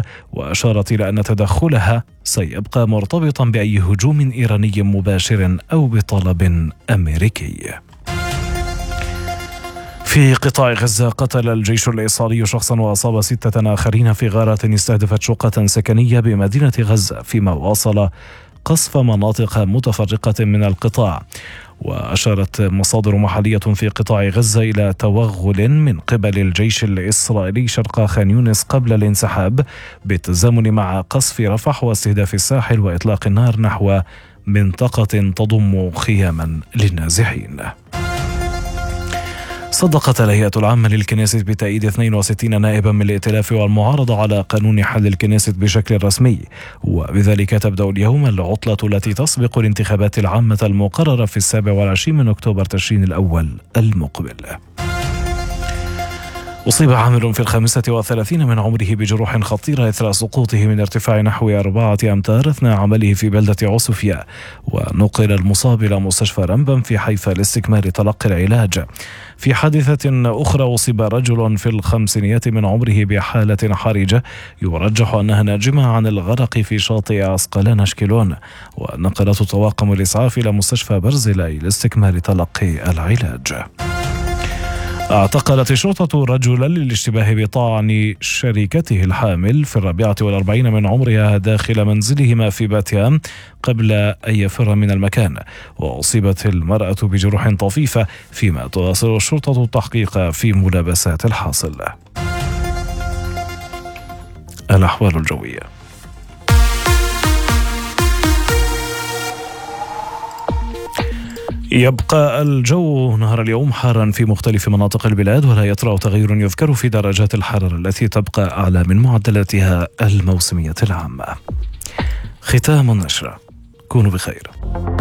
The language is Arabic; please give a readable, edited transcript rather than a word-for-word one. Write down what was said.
وأشارت إلى أن تدخلها سيبقى مرتبطا بأي هجوم إيراني مباشر أو بطلب أمريكي. في قطاع غزة قتل الجيش الإسرائيلي شخصا وأصاب 6 آخرين في غارات استهدفت شقة سكنية بمدينة غزة، فيما واصل قصف مناطق متفرقة من القطاع. وأشارت مصادر محلية في قطاع غزة إلى توغل من قبل الجيش الإسرائيلي شرق خان يونس قبل الانسحاب، بالتزامن مع قصف رفح واستهداف الساحل وإطلاق النار نحو منطقة تضم خياما للنازحين. صدقت الهيئة العامة للكنيست بتأييد 62 نائبا من الائتلاف والمعارضة على قانون حل الكنيست بشكل رسمي، وبذلك تبدأ اليوم العطلة التي تسبق الانتخابات العامة المقررة في 27 من أكتوبر تشرين الأول المقبل. أصيب عامل في 35 من عمره بجروح خطيرة إثر سقوطه من ارتفاع نحو 4 أمتار أثناء عمله في بلدة عسفية، ونقل المصاب إلى مستشفى رمبن في حيفا لاستكمال تلقي العلاج. في حادثة أخرى أصيب رجل في 50 من عمره بحالة حرجة يرجح أنها ناجمة عن الغرق في شاطئ عسقلان أشكلون، ونقلته طواقم الإسعاف إلى مستشفى برزيلي لاستكمال تلقي العلاج. اعتقلت الشرطة رجلا للاشتباه بطعن شريكته الحامل في 44 من عمرها داخل منزلهما في باتيام قبل أن يفر من المكان، وأصيبت المرأة بجروح طفيفة، فيما تواصل الشرطة التحقيق في ملابسات الحاصل. الأحوال الجوية. يبقى الجو نهار اليوم حارا في مختلف مناطق البلاد، ولا يطرأ تغير يذكر في درجات الحرارة التي تبقى أعلى من معدلاتها الموسمية العامة. ختام النشرة. كونوا بخير.